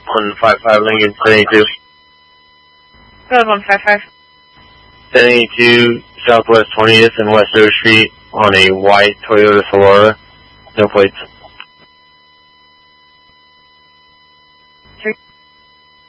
155 Lincoln, 1082. Road 155. 1082 Southwest 20th and West O Street on a white Toyota Solara. No plates.